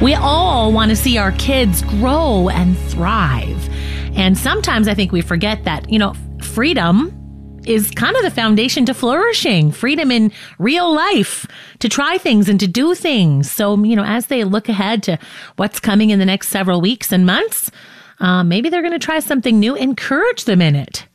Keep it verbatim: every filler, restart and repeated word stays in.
We all want to see our kids grow and thrive. And sometimes I think we forget that, you know, freedom is kind of the foundation to flourishing, freedom in real life, to try things and to do things. So, you know, as they look ahead to what's coming in the next several weeks and months, uh, maybe they're going to try something new. Encourage them in it.